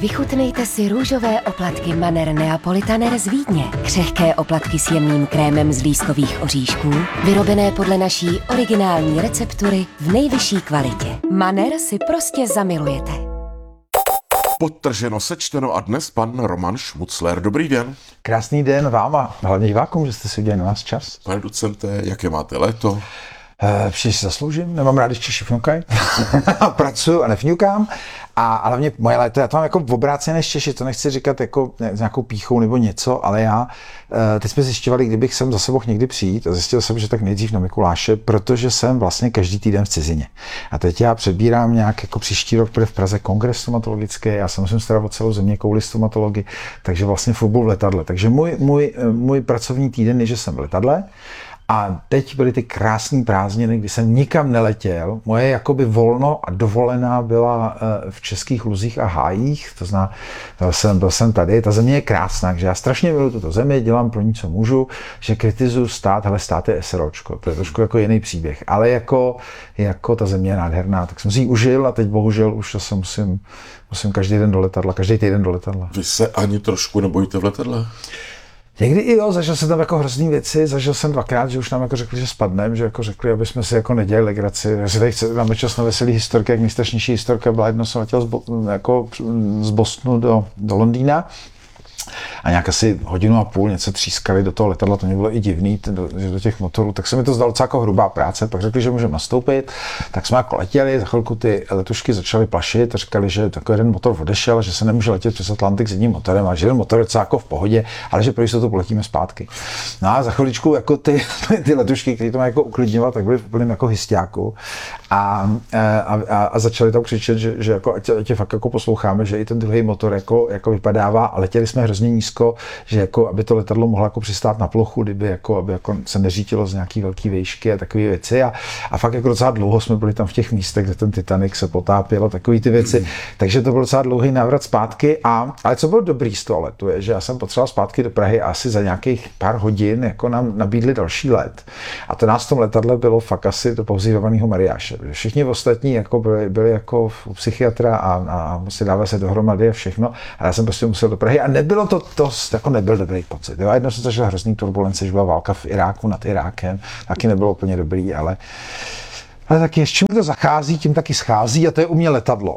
Vychutnejte si růžové oplatky Manner Neapolitaner z Vídně. Křehké oplatky s jemným krémem z lískových oříšků, vyrobené podle naší originální receptury v nejvyšší kvalitě. Manner si prostě zamilujete. Podtrženo, sečteno a dnes pan Roman Šmucler. Dobrý den. Krásný den vám a hlavně divákům, že jste si udělali na nás čas. Pane docente, jaké máte léto? Příště si zasloužím, nemám rád, když Češi fňukají. Pracuju a nefňukám. A hlavně moje léto, já to mám jako obrácené než Češi, to nechci říkat jako s nějakou pýchou nebo něco, ale já, teď jsme zjišťovali, kdybych sem zase mohl někdy přijít a zjistil jsem, že tak nejdřív na Mikuláše, protože jsem vlastně každý týden v cizině. A teď já přebírám nějak jako příští rok bude v Praze kongres stomatologický, já se musím starat o celou země kvůli stomatologii, takže vlastně furt budu v letadle. Takže můj pracovní týden je, že jsem v letadle. A teď byly ty krásné prázdniny, kdy jsem nikam neletěl. Moje jakoby volno a dovolená byla v Českých Luzích a Hájích. To znamená, byl jsem tady. Ta země je krásná, takže já strašně miluji tuto zemi, dělám pro ní, co můžu, že kritizuju stát, hele, stát je SROčko. To je trošku jako jiný příběh. Ale jako ta země je nádherná, tak jsem si ji užil a teď bohužel už se musím každý týden do letadla. Vy se ani trošku nebojíte v letadle? Někdy i jo, zažil jsem tam jako hrozný věci, zažil jsem dvakrát, že už nám jako řekli, že spadneme, že jako řekli, aby jsme si jako nedělali legraci. Že tady máme čas na veselý historky, jak nejstrašnější historka byla, jednou jsem letěl z Bostonu do Londýna. A nějak asi hodinu a půl něco třískali do toho letadla, to mě bylo i divný, do těch motorů, tak se mi to zdalo docela jako hrubá práce, pak řekli, že můžeme nastoupit, tak jsme jako letěli, za chvilku ty letušky začaly plašit a říkali, že takový jeden motor odešel, že se nemůže letět přes Atlantik s jedním motorem a že jeden motor je docela jako v pohodě, ale že pro jistotu poletíme zpátky. No a za chviličku jako ty letušky, které to mají jako uklidňovat, tak byly v plném jako hystiáku a začali tam křičet, že jako ať fakt jako posloucháme, že i ten druhý motor jako vypadává a letěli jsme hrozně nízko, že jako aby to letadlo mohlo jako přistát na plochu, aby jako se neřítilo z nějaký velký výšky a takové věci a fakt jako docela dlouho jsme byli tam v těch místech, kde ten Titanic se potápěl a takové ty věci, takže to byl docela dlouhý návrat zpátky ale co bylo dobrý z toho letu je, že já jsem potřeboval zpátky do Prahy a asi za nějakých pár hodin jako nám nabídli další let a to nás v tom letadle bylo fakt asi do pohřívovaného Mariáše. Všichni ostatní jako byli jako u psychiatra a museli dávat se dohromady a všechno a já jsem prostě musel do Prahy a nebylo to jako nebyl dobrý pocit. Jo? Jednou jsem zažil hrozný turbulence, že byla válka v Iráku nad Irákem, taky nebylo úplně dobrý, ale taky s čím to zachází, tím taky schází a to je u mě letadlo.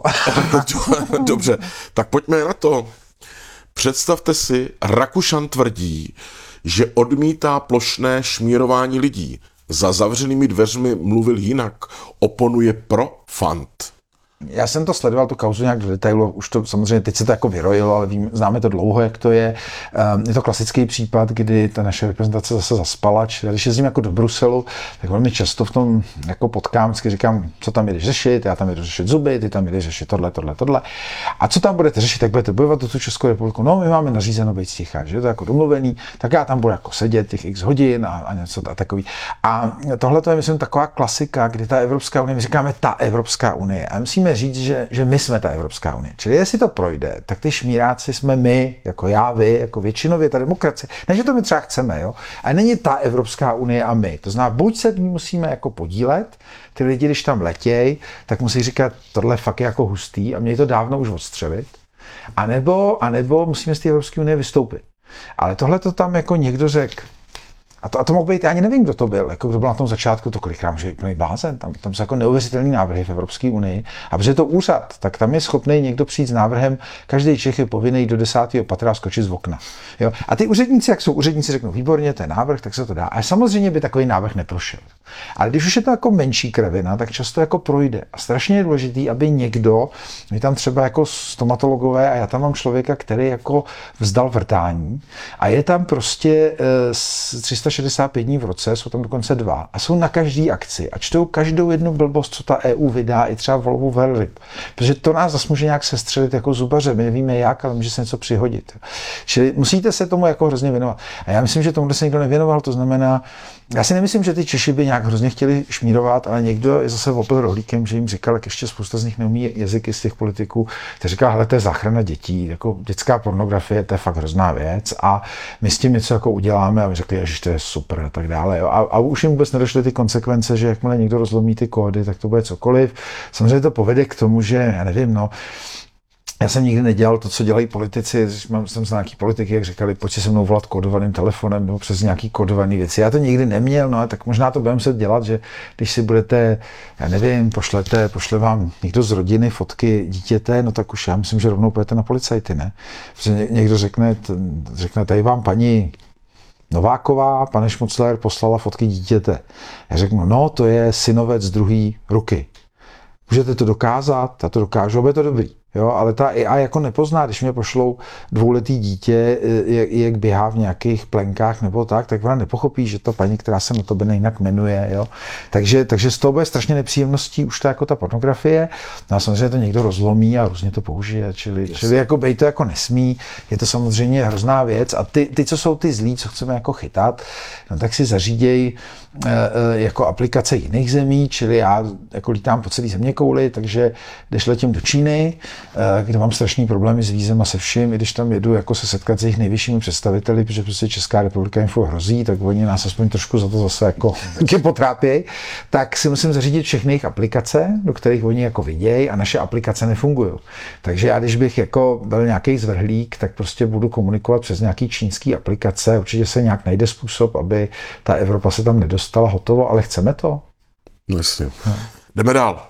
Dobře, tak pojďme na to. Představte si, Rakušan tvrdí, že odmítá plošné šmírování lidí. Za zavřenými dveřmi mluvil jinak, oponuje pro fant. Já jsem to sledoval, tu kauzu nějak do detailu, už to samozřejmě teď se to jako vyrojilo, ale známe to dlouho, jak to je. Je to klasický případ, kdy ta naše reprezentace zase zaspala, když jezdím jako do Bruselu, tak velmi často v tom jako potkám, vždycky říkám, co tam jdeš řešit, já tam jdu řešit zuby, ty tam jdeš řešit tohle. A co tam budete řešit, tak budete bojovat do tu Českou republiku. No, my máme nařízeno být sticha, že je to jako domluvený, tak já tam budu jako sedět těch x hodin a něco takový. A tohle to je, myslím, taková klasika, kdy ta Evropská unie, my říkáme ta Evropská unie. A musíme říct, že my jsme ta Evropská unie. Čili jestli to projde, tak ty šmíráci jsme my, jako já, vy, jako většinově ta demokracie. Ne, že to my třeba chceme, jo. A není ta Evropská unie a my. To znamená, buď se musíme jako podílet, ty lidi, když tam letějí, tak musí říkat, tohle fakt je jako hustý a měli to dávno už odstřelit. A nebo musíme z té Evropské unie vystoupit. Ale tohle to tam jako někdo řekl. A to mohl být, já ani nevím, kdo to byl, jako kdo byl na tom začátku, to kolikrát že je plný blázen, tam jsou jako neuvěřitelný návrhy v Evropské unii. A protože je to úřad, tak tam je schopný někdo přijít s návrhem, každý Čech je povinný do 10. patra skočit z okna. Jo? A ty úředníci, jak jsou úředníci, řeknou, výborně, to je návrh, tak se to dá. A samozřejmě by takový návrh neprošel. Ale když už je to jako menší krevina, tak často jako projde. A strašně je důležitý, aby někdo, my tam třeba jako stomatologové, a já tam mám člověka, který jako vzdal vrtání, a je tam prostě 365 dní v roce, jsou tam dokonce 2, a jsou na každý akci a čtou každou jednu blbost, co ta EU vydá, i třeba volbu velryb. Protože to nás zase může nějak sestřelit jako zubaře, my nevíme jak, ale může se něco přihodit. Čili musíte se tomu jako hrozně věnovat. A já myslím, že tomu se někdo nevěnoval, to znamená, já si nemyslím, že ty Češi by nějak hrozně chtěli šmírovat, ale někdo je zase opil rohlíkem, že jim říkal, jak ještě spousta z nich neumí jazyky z těch politiků, tak říkal, hele, to je záchrana dětí, jako dětská pornografie, to je fakt hrozná věc a my s tím něco jako uděláme a my řekli, že to je super a tak dále. Jo. A už jim vůbec nedošly ty konsekvence, že jakmile někdo rozlomí ty kódy, tak to bude cokoliv. Samozřejmě to povede k tomu, že, já nevím, no, Já jsem nikdy nedělal to, co dělají politici. Jsem znal nějaký politiky, jak říkali, pojď si se mnou volat kódovaným telefonem nebo přes nějaký kódovaný věci. Já to nikdy neměl, no a tak možná to budeme se dělat, že když si budete, já nevím, pošle vám někdo z rodiny fotky dítěte, no tak už já myslím, že rovnou půjdete na policajty, ne? Protože někdo řekne, tady vám paní Nováková, pane Šmucler, poslala fotky dítěte. Já řeknu, no to je synovec z druhé ruky. Můžete to dokázat? Já to dokážu, aby je to dobrý. Jo, ale ta AI jako nepozná, když mě pošlou 2letý dítě, jak běhá v nějakých plenkách nebo tak ona nepochopí, že to paní, která se na to jinak jmenuje. Jo. Takže z toho bude strašně nepříjemností už jako ta pornografie. No a samozřejmě to někdo rozlomí a různě to použije. Čili jako bej to jako nesmí. Je to samozřejmě hrozná věc. A ty co jsou ty zlí, co chceme jako chytat, no tak si zaříděj jako aplikace jiných zemí, čili já jako lítám po celé zeměkouli, takže když letím do Číny, kde mám strašný problémy s vízem a se vším, i když tam jedu jako se setkat s jejich nejvyššími představiteli, protože prostě Česká republika jim furt hrozí, tak oni nás aspoň trošku za to zase jako potrápějí, tak si musím zařídit všechny jejich aplikace, do kterých oni jako vidějí a naše aplikace nefungují. Takže já, když bych jako byl nějaký zvrhlík, tak prostě budu komunikovat přes nějaký čínský aplikace, určitě se nějak najde způsob, aby ta Evropa se tam nedostala, hotovo, ale chceme to? No jasně. Jdeme dál.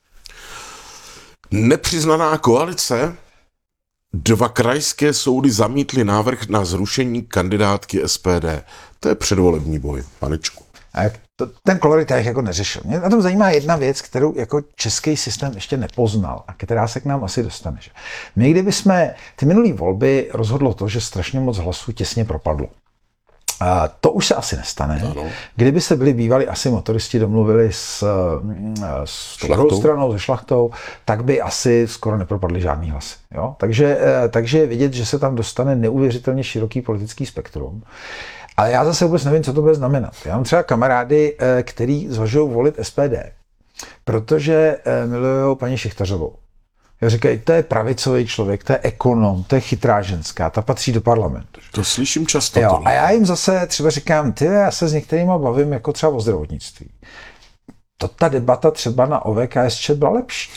Nepřiznaná koalice. 2 krajské soudy zamítly návrh na zrušení kandidátky SPD. To je předvolební boj, panečku. A ten kolorit já jako neřešil. Mě na tom zajímá jedna věc, kterou jako český systém ještě nepoznal a která se k nám asi dostane. Že? My kdyby jsme ty minulý volby rozhodlo to, že strašně moc hlasů těsně propadlo. A to už se asi nestane. Ano. Kdyby se byli bývali asi motoristi domluvili s druhou stranou, se Šlachtou, tak by asi skoro nepropadly žádný hlasy. Jo? Takže je vidět, že se tam dostane neuvěřitelně široký politický spektrum. Ale já zase vůbec nevím, co to bude znamenat. Já mám třeba kamarády, který zvažují volit SPD, protože milují paní Šichtařovou. Já říkají, to je pravicový člověk, to je ekonom, to je chytrá ženská, ta patří do parlamentu. To slyším často. Jo, a já jim zase třeba říkám, já se s některýma bavím jako třeba o zdravotnictví. Ta debata třeba na OVKSČ byla lepší.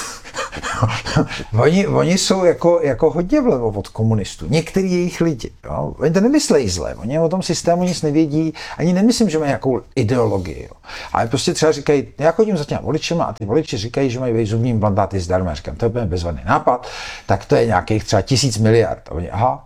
Oni jsou jako hodně vlevo od komunistů. Některý jejich lidi. Jo? Oni to nemyslejí zle. Oni o tom systému nic nevědí. Ani nemyslím, že mají nějakou ideologii. Jo? Ale prostě třeba říkají, já chodím za těma voličema a ty voliči říkají, že mají zubní implantáty zdarma. Já říkám, to je úplně bezvadný nápad. Tak to je nějakých třeba 1000 miliard. A oni, aha.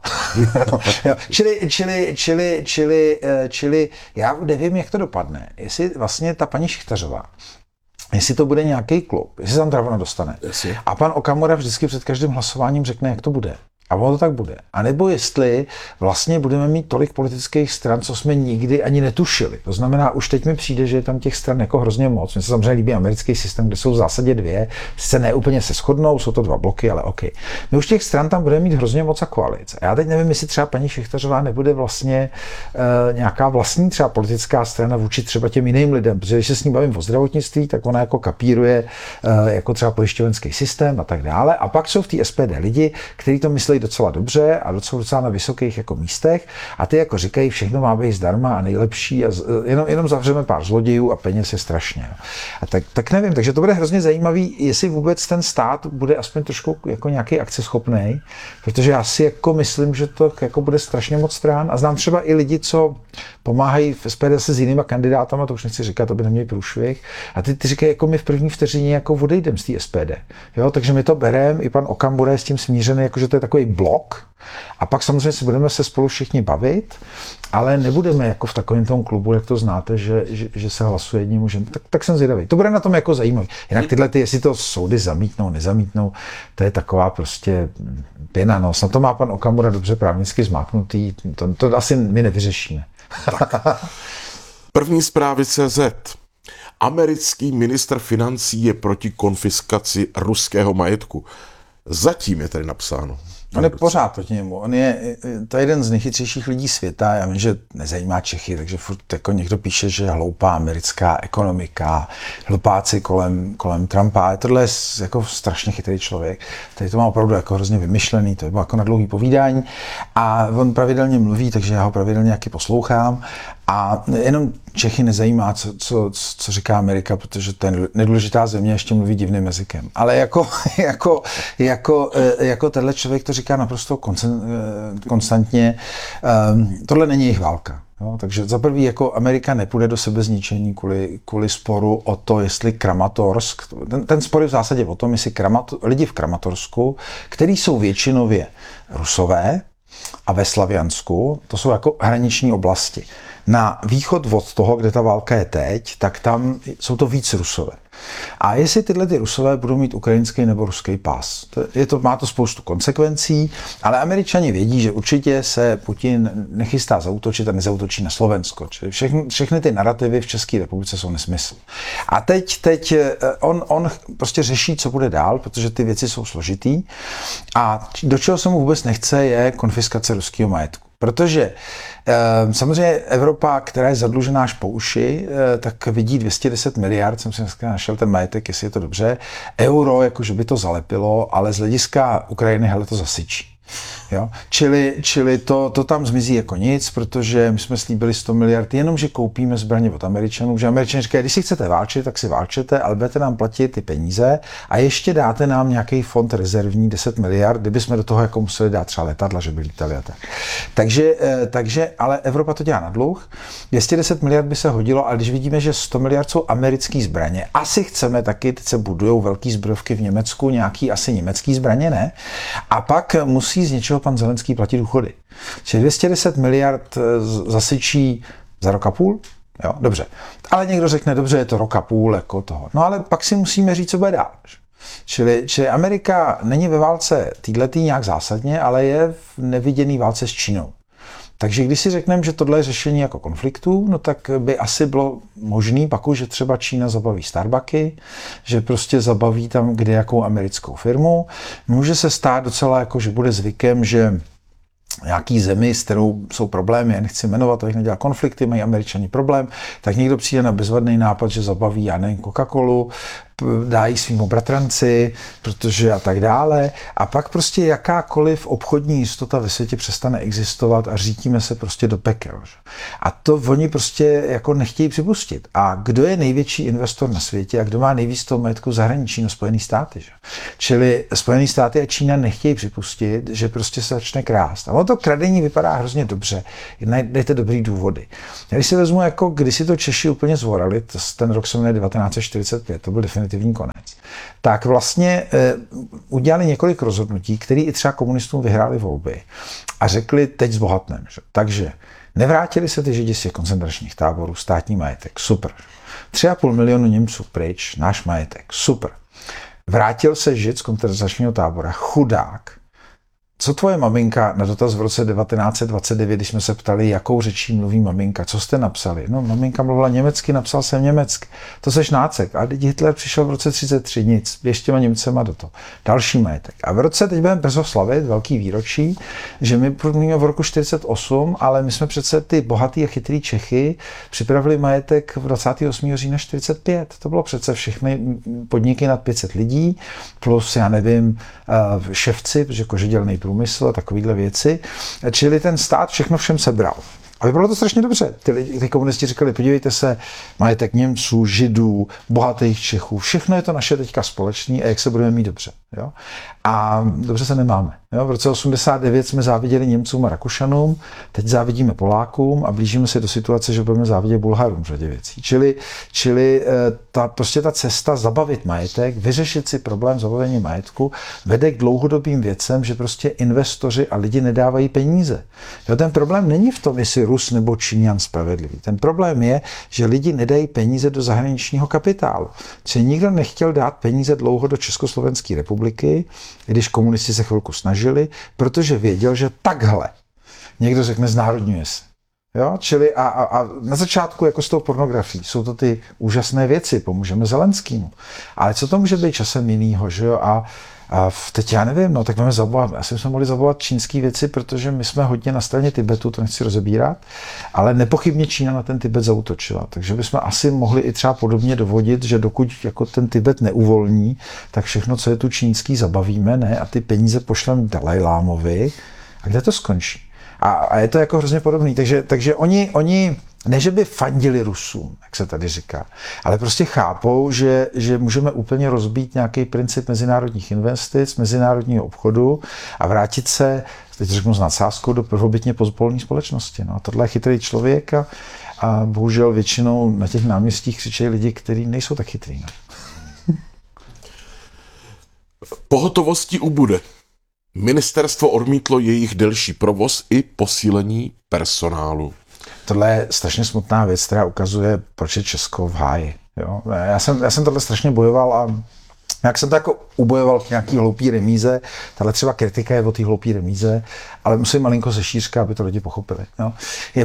Čili já nevím, jak to dopadne. Jestli vlastně ta paní Šichtařová, jestli to bude nějaký klub, jestli se tam ona dostane. A pan Okamura vždycky před každým hlasováním řekne, jak to bude. A ono to tak bude. A nebo jestli vlastně budeme mít tolik politických stran, co jsme nikdy ani netušili. To znamená, už teď mi přijde, že je tam těch stran jako hrozně moc. Mně se samozřejmě líbí americký systém, kde jsou v zásadě 2. Sice ne úplně se shodnou, jsou to 2 bloky, ale OK. My už těch stran tam budeme mít hrozně moc a koalic. A já teď nevím, jestli třeba paní Šichtařová nebude vlastně nějaká vlastní třeba politická strana vůči třeba těm jiným lidem, protože když se s ní bavím o zdravotnictví, tak ona jako kapíruje jako třeba pojišťovenský systém a tak dále. A pak jsou v té SPD lidi, kteří to myslí docela dobře a docela na vysokých jako místech a ty jako říkají, všechno má být zdarma a nejlepší a jenom zavřeme pár zlodějů a peněz je strašně. A tak nevím, takže to bude hrozně zajímavý, jestli vůbec ten stát bude aspoň trošku jako nějaký akceschopnej, protože já si jako myslím, že to jako bude strašně moc stran a znám třeba i lidi, co pomáhají v SPD se s jinýma kandidátama, to už nechci říkat, aby neměli průšvih. A ty říkají, jako my v první vteřině jako odejdem z té SPD. Jo, takže my to bereme, i pan Okamura je s tím smířený, jakože to je takový blok. A pak samozřejmě si budeme se spolu všichni bavit, ale nebudeme jako v takovém tom klubu, jak to znáte, že se hlasuje jedním mužem. Tak jsem zvědavý. To bude na tom jako zajímavý. Jinak jestli to soudy zamítnou, nezamítnou, to je taková prostě pěna. No, snad to má pan Okamura dobře právnicky zmáknutý. To asi my nevyřešíme. První zprávy CZ. Americký ministr financí je proti konfiskaci ruského majetku. Zatím je tady napsáno. On je pořád proti němu. To je jeden z nejchytřejších lidí světa. Já vím, že nezajímá Čechy, takže furt jako někdo píše, že je hloupá americká ekonomika, hlupáci kolem Trumpa. Tohle je jako strašně chytrý člověk. Tady to má opravdu jako hrozně vymyšlený, to je jako na dlouhý povídání. A on pravidelně mluví, takže já ho pravidelně nějaký poslouchám. A jenom Čechy nezajímá, co říká Amerika, protože to je nedůležitá země, ještě mluví divným jazykem. Ale jako tenhle člověk to říká naprosto konstantně, tohle není jejich válka. Jo? Takže za prvý jako Amerika nepůjde do sebezničení kvůli sporu o to, jestli Kramatorsk, ten spor je v zásadě o tom, jestli lidi v Kramatorsku, který jsou většinově Rusové a ve Slaviansku, to jsou jako hraniční oblasti. Na východ od toho, kde ta válka je teď, tak tam jsou to víc Rusové. A jestli tyhle ty Rusové budou mít ukrajinský nebo ruský pás, má to spoustu konsekvencí, ale Američani vědí, že určitě se Putin nechystá zaútočit a nezautočí na Slovensko. Čili všechny ty narrativy v České republice jsou nesmysl. A teď on prostě řeší, co bude dál, protože ty věci jsou složitý. A do čeho se mu vůbec nechce, je konfiskace ruského majetku. Protože samozřejmě Evropa, která je zadlužená až po uši, tak vidí 210 miliard, jsem si dneska našel ten majetek, jestli je to dobře, euro, jakože by to zalepilo, ale z hlediska Ukrajiny, hele, to zasyčí. Jo? Čili to tam zmizí jako nic, protože my jsme slíbili 100 miliard, jenom že koupíme zbraně od Američanů, že Američané říkají, když si chcete válčit, tak si válčete, ale budete nám platit ty peníze a ještě dáte nám nějaký fond rezervní 10 miliard, kdyby jsme do toho jako museli dát třeba letadla, že by lítali a tak. Takže, ale Evropa to dělá na dluh, 210 miliard by se hodilo, ale když vidíme, že 100 miliard jsou americké zbraně, asi chceme taky, teď se budujou velký zbrojovky v Německu, nějaký asi německý zbraně, ne? A pak musí z něčeho pan Zelenský platit důchody. Čili 210 miliard zasyčí za rok a půl? Jo, dobře. Ale někdo řekne, dobře, je to rok a půl jako toho. No ale pak si musíme říct, co bude dál. Čili Amerika není ve válce týhletý nějak zásadně, ale je v neviděný válce s Čínou. Takže když si řekneme, že tohle je řešení jako konfliktu, no tak by asi bylo možný pak už, že třeba Čína zabaví Starbucky, že prostě zabaví tam kde jakou americkou firmu. Může se stát docela jako, že bude zvykem, že nějaký zemi, s kterou jsou problémy, já nechci jmenovat, abych nedělal konflikty, mají Američani problém, tak někdo přijde na bezvadný nápad, že zabaví, já nevím, Coca-Colu, dají svým bratranci, protože a tak dále. A pak prostě jakákoliv obchodní jistota ve světě přestane existovat a řítíme se prostě do pekel. A to oni prostě jako nechtějí připustit. A kdo je největší investor na světě a kdo má nejvíc toho majetku zahraničí? No Spojený státy. Že? Čili Spojený státy a Čína nechtějí připustit, že prostě se začne krást. A ono to kradení vypadá hrozně dobře. Najdete dobrý důvody. Když si vezmu, jako když si to Češi úplně zvorali, ten rok se jmenuje 1945, to byl definitivní konec, tak vlastně udělali několik rozhodnutí, které i třeba komunistům vyhráli volby a řekli, teď zbohatneme. Takže nevrátili se ty Židi z těch koncentračních táborů, státní majetek, super. 3,5 milionu Němců pryč, náš majetek, super. Vrátil se Žid z koncentračního tábora, chudák. Co tvoje maminka, na dotaz v roce 1929, když jsme se ptali, jakou řečí mluví maminka, co jste napsali? No, maminka mluvila německy, napsal jsem německy. To seš nácek. A teď Hitler přišel v roce 33, nic, běž těma Němcema do toho. Další majetek. A v roce, teď budeme brzo slavit, velký výročí, že my mluvíme v roku 48, ale my jsme přece ty bohatý a chytrý Čechy připravili majetek v 28. října 45. To bylo přece všechny podniky nad 500 lidí, plus, já nevím, ševci, protože kožedělnej průmysl a takovýhle věci. Čili ten stát všechno všem sebral. A vypadalo to strašně dobře. Ty komunisti říkali, podívejte se, majetek Němců, Židů, bohatých Čechů, všechno je to naše teďka společný a jak se budeme mít dobře. Jo? A dobře se nemáme. Jo? V roce 89 jsme záviděli Němcům a Rakušanům, teď závidíme Polákům a blížíme se do situace, že budeme závidět Bulharům v řadě věcí. Čili ta cesta zabavit majetek, vyřešit si problém zabavení majetku, vede k dlouhodobým věcem, že prostě investoři a lidi nedávají peníze. Jo? Ten problém není v tom, jestli Rus nebo Číňan spravedlivý. Ten problém je, že lidi nedají peníze do zahraničního kapitálu. Čili nikdo nechtěl dát peníze dlouho do Československé republiky, když komunisti se chvilku snažili, protože věděl, že takhle někdo řekne znárodňuje se. Jo? Čili a na začátku jako s tou pornografií jsou to ty úžasné věci, pomůžeme Zelenskému. Ale co to může být časem jinýho, že jo? A teď já nevím, no tak máme zavolat, asi jsme mohli zavolat čínský věci, protože my jsme hodně na straně Tibetu, to nechci rozebírat, ale nepochybně Čína na ten Tibet zaútočila. Takže bychom asi mohli i třeba podobně dovodit, že dokud jako ten Tibet neuvolní, tak všechno, co je tu čínský, zabavíme, ne? A ty peníze pošleme Dalajlámovi. A kde to skončí? A je to jako hrozně podobný. Takže oni ne, že by fandili Rusům, jak se tady říká, ale prostě chápou, že můžeme úplně rozbít nějaký princip mezinárodních investic, mezinárodního obchodu a vrátit se, teď řeknu s nadsázkou, do prvobytně pozvolné společnosti. No a tohle je chytrý člověk a bohužel většinou na těch náměstích křičejí lidi, kteří nejsou tak chytrý. No. Pohotovosti ubude. Ministerstvo odmítlo jejich delší provoz i posílení personálu. Tohle je strašně smutná věc, která ukazuje, proč je Česko v háji. Jo? Já jsem tohle strašně bojoval a jak jsem to jako ubojoval k nějaký hloupý remíze, tahle třeba kritika je o té hloupý remíze, ale musím malinko ze šířka, aby to lidi pochopili. Jo? Je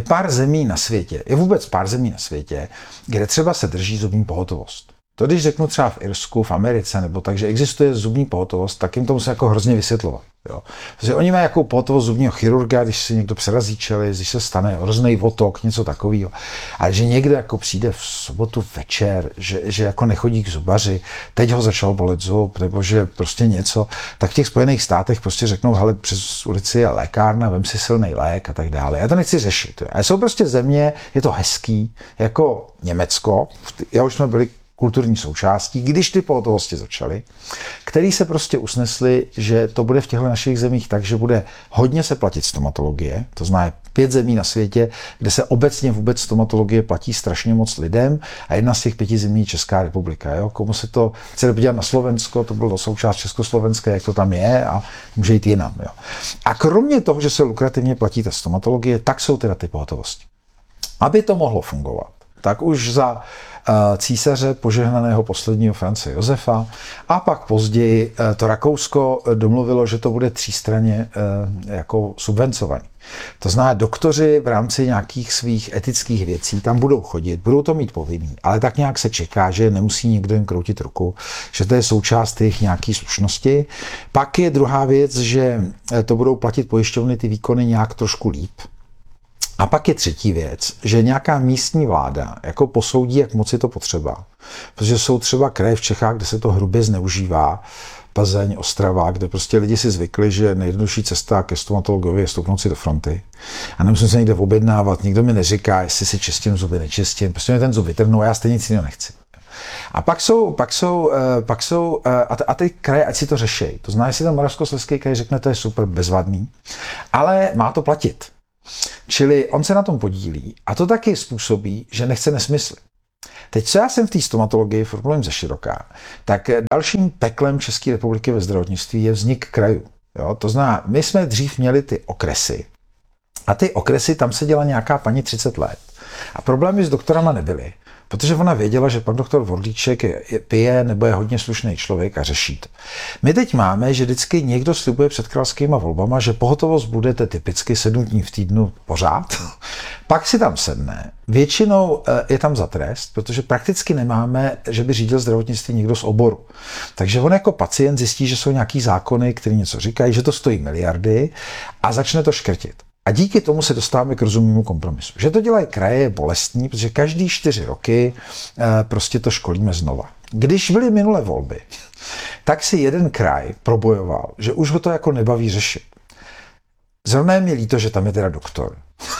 vůbec pár zemí na světě, kde třeba se drží zubní pohotovost. To, když řeknu třeba v Irsku, v Americe, nebo tak, že existuje zubní pohotovost, tak jim to musím jako hrozně vysvětlovat. Jo. Protože oni mají jako pohotovost zubního chirurga, když si někdo přerazí čelist, když se stane hrozný otok, něco takového. Ale že někdo jako přijde v sobotu večer, že jako nechodí k zubaři, teď ho začal bolet zub, nebo že prostě něco, tak v těch Spojených státech prostě řeknou, hele, přes ulici je lékárna, vem si silný lék a tak dále. Já to nechci řešit. Ale jsou prostě země, je to hezký, jako Německo, já už jsme byli kulturní součástí, když ty pohotovosti začaly, který se prostě usnesli, že to bude v těchto našich zemích tak, že bude hodně se platit stomatologie, to znamená 5 zemí na světě, kde se obecně vůbec stomatologie platí strašně moc lidem a jedna z těch 5 zemí je Česká republika. Jo? Komu se to chce podívat na Slovensko, to bylo součást Československa, jak to tam je a může jít jinam. Jo? A kromě toho, že se lukrativně platí ta stomatologie, tak jsou teda ty pohotovosti. Aby to mohlo fungovat, tak už za císaře požehnaného posledního France Josefa a pak později to Rakousko domluvilo, že to bude třístranně jako subvencovaný. To znamená, doktoři v rámci nějakých svých etických věcí tam budou chodit, budou to mít povinný, ale tak nějak se čeká, že nemusí někdo jim kroutit ruku, že to je součást jejich nějaký slušnosti. Pak je druhá věc, že to budou platit pojišťovny ty výkony nějak trošku líp. A pak je třetí věc, že nějaká místní vláda jako posoudí, jak moc je to potřeba. Protože jsou třeba kraje v Čechách, kde se to hrubě zneužívá, Plzeň, Ostrava, kde prostě lidi si zvykli, že nejjednodušší cesta ke stomatologovi je stoupnout si do fronty. A nemusím se někde objednávat, nikdo mi neříká, jestli si čistím zuby, nečistím, prostě mě ten zub vytrhnou a já stejně nic jiného nechci. A pak jsou a ty kraje, ať si to řeší. To znamená, jestli ten Moravskoslezský kraj řekne, to je super bezvadný, ale má to platit. Čili on se na tom podílí a to taky způsobí, že nechce nesmysly. Teď, co já jsem v té stomatologii, formulujím ze široká, tak dalším peklem České republiky ve zdravotnictví je vznik krajů. Jo? To znamená, my jsme dřív měli ty okresy a ty okresy, tam seděla nějaká paní 30 let a problémy s doktorama nebyly. Protože ona věděla, že pan doktor Vorlíček pije nebo je hodně slušný člověk a řeší to. My teď máme, že vždycky někdo slibuje před králskýma volbama, že pohotovost budete typicky 7 dní v týdnu pořád, pak si tam sedne. Většinou je tam za trest, protože prakticky nemáme, že by řídil zdravotnictví někdo z oboru. Takže on jako pacient zjistí, že jsou nějaký zákony, které něco říkají, že to stojí miliardy a začne to škrtit. A díky tomu se dostáváme k rozumnému kompromisu. Že to dělají kraje je bolestní, protože každý 4 roky prostě to školíme znova. Když byly minulé volby, tak si jeden kraj probojoval, že už ho to jako nebaví řešit. Zrovna je mi líto, že tam je teda doktor.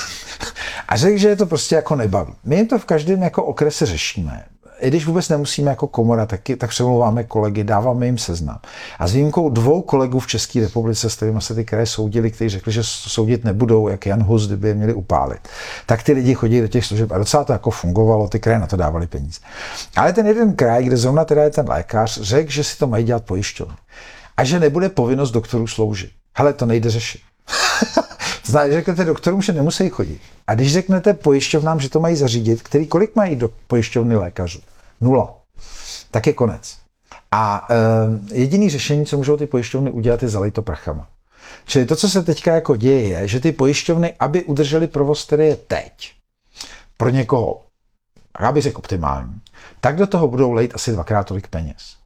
A řekl, že je to prostě jako nebaví. My jim to v každém jako okrese řešíme. I když vůbec nemusíme jako komora, tak přemlouváme kolegy, dáváme jim seznam. A s výjimkou 2 kolegů v České republice, s kterými se ty kraje soudili, kteří řekli, že soudit nebudou, jak Jan Hus, kdyby je měli upálit, tak ty lidi chodí do těch služeb a docela to jako fungovalo, ty kraje na to dávali peníze. Ale ten jeden kraj, kde zrovna teda je ten lékař, řekl, že si to mají dělat pojišťovny. A že nebude povinnost doktorů sloužit. Hele, to nejde řešit. Znamená, řeknete doktorům, že nemusí chodit. A když řeknete pojišťovnám, že to mají zařídit, kolik mají do pojišťovny lékařů? 0. Tak je konec. A jediný řešení, co můžou ty pojišťovny udělat, je zalejt to prachama. Čili to, co se teďka jako děje, je, že ty pojišťovny, aby udrželi provoz, který je teď, pro někoho, já bych řekl optimální, tak do toho budou lejt asi 2krát tolik peněz.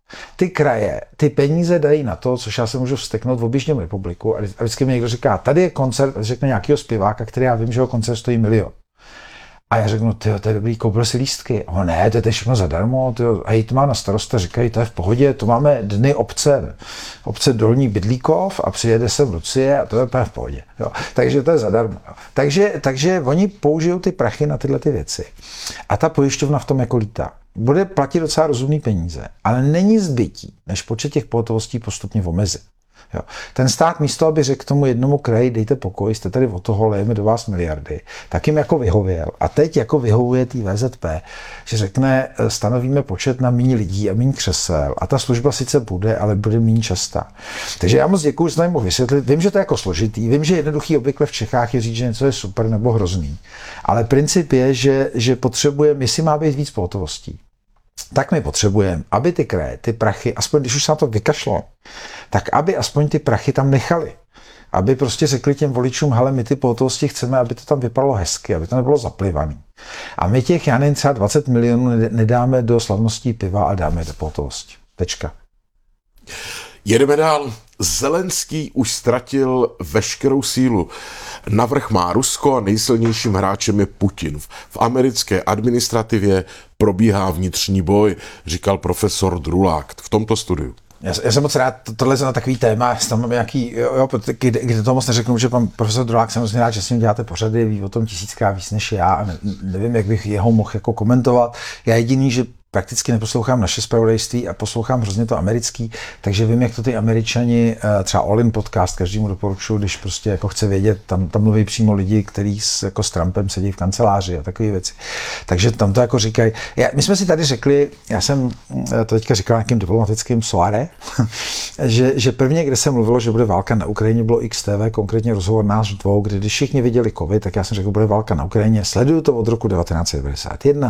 Ty kraje, ty peníze dají na to, což já se můžu vzteknout v oběžněm republiku a vždycky mi někdo říká, tady je koncert, a řekne nějakého zpěváka, který já vím, že jeho koncert stojí 1 000 000. A já řeknu, tyjo, to je dobrý, koupil si lístky. A on, ne, to je všechno zadarmo. Tyjo. A hejtman a starosta říkají, to je v pohodě, to máme dny obce Dolní Bydlíkov a přijede sem Lucie a to je v pohodě. Jo. Takže to je zadarmo. Jo. Takže oni použijou ty prachy na tyhle ty věci. A ta pojišťovna v tom jako lítá. Bude platit docela rozumný peníze, ale není zbytí, než počet těch pohotovostí postupně omezit. Jo. Ten stát místo, aby řekl tomu jednomu kraji, dejte pokoj, jste tady od toho, lejeme do vás miliardy, tak jim jako vyhověl. A teď jako vyhovuje tý VZP, že řekne, stanovíme počet na méně lidí a méně křesel. A ta služba sice bude, ale bude méně častá. Takže já moc děkuji, že jsem mohl vysvětlit. Vím, že to je jako složitý, vím, že jednoduchý obvykle v Čechách je říct, že něco je super nebo hrozný. Ale princip je, že potřebujeme, jestli má být víc pohotovostí, tak my potřebujeme, aby ty kraje, ty prachy, aspoň když už se na to vykašlo, tak aby aspoň ty prachy tam nechali. Aby prostě řekli těm voličům, hele, my ty pohotovosti chceme, aby to tam vypadalo hezky, aby to nebylo zaplivaný. A my těch, já nevím, třeba 20 milionů nedáme do slavností piva a dáme do pohotovosti. Tečka. Jedeme dál. Zelenský už ztratil veškerou sílu. Navrch má Rusko a nejsilnějším hráčem je Putin. V americké administrativě probíhá vnitřní boj, říkal profesor Drulák v tomto studiu. Já jsem moc rád, tohle je na takový téma, tam mám nějaký, kde to moc neřeknu, že pan profesor Drulák jsem moc rád, že s ním děláte pořady, ví o tom 1000krát víc než já a nevím, jak bych jeho mohl jako komentovat. Já jediný, že prakticky neposlouchám naše zpravodajství a poslouchám hrozně to americký, takže vím, jak to ty Američani, třeba All In podcast, každému doporučuji, když prostě jako chce vědět, tam mluví přímo lidi, kteří jako s Trumpem sedí v kanceláři a takové věci. Takže tam to jako říkají. My jsme si tady řekli, já jsem to teďka říkal nějakým diplomatickým soare, že prvně, kde se mluvilo, že bude válka na Ukrajině, bylo XTV, konkrétně rozhovor nás dvou, kdy když všichni viděli covid, tak já jsem řekl, bude válka na Ukrajině. Sleduju to od roku 1991.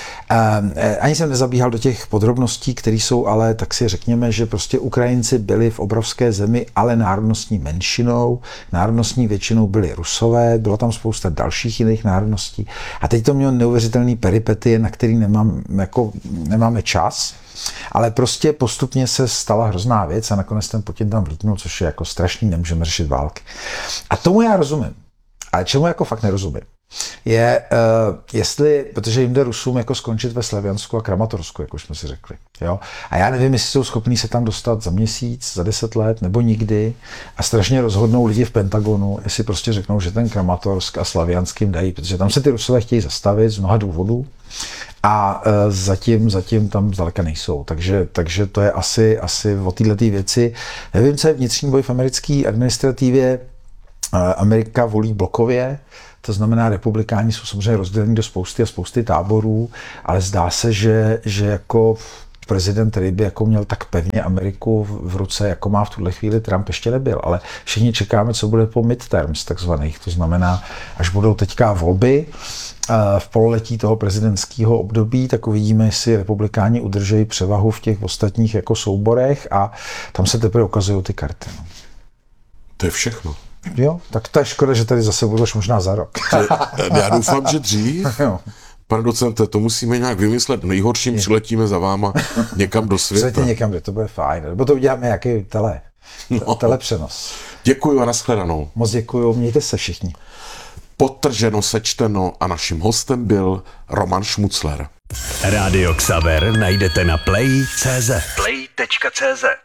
Ani jsem nezabíhal do těch podrobností, které jsou, ale tak si řekněme, že prostě Ukrajinci byli v obrovské zemi, ale národnostní menšinou, národnostní většinou byli Rusové, bylo tam spousta dalších jiných národností a teď to mělo neuvěřitelný peripetie, na který nemáme čas, ale prostě postupně se stala hrozná věc a nakonec ten Putin tam vlítnul, což je jako strašný, nemůžeme řešit války. A tomu já rozumím, ale čemu jako fakt nerozumím, je, jestli, protože jim jde Rusům jako skončit ve Slaviansku a Kramatorsku, jak už jsme si řekli. Jo? A já nevím, jestli jsou schopní se tam dostat za měsíc, za 10 let, nebo nikdy a strašně rozhodnou lidi v Pentagonu, jestli prostě řeknou, že ten Kramatorsk a Slaviansk jim dají, protože tam se ty Rusové chtějí zastavit z mnoha důvodů a zatím tam zdaleka nejsou. Takže to je asi o této věci. Nevím, co je vnitřní boj v americké administrativě. Amerika volí blokově, to znamená, republikáni jsou samozřejmě rozděleni do spousty táborů, ale zdá se, že jako prezident, který by jako měl tak pevně Ameriku v ruce, jako má v tuhle chvíli Trump, ještě nebyl, ale všichni čekáme, co bude po midterms takzvaných, to znamená, až budou teďka volby v pololetí toho prezidentského období, tak uvidíme, jestli republikáni udržejí převahu v těch ostatních jako souborech a tam se teprve ukazují ty karty. No. To je všechno. Jo, tak to je škoda, že tady zase budeš možná za rok. Já doufám, že dřív. Pane docente, to musíme nějak vymyslet. Nejhorším přiletíme za váma někam do světa. Přiletí někam, kde to bude fajn. Nebo to uděláme nějaký telepřenos. Děkuju a nashledanou. Moc děkuju, mějte se všichni. Podtrženo, sečteno a naším hostem byl Roman Šmucler. Rádio Xaver najdete na play.cz.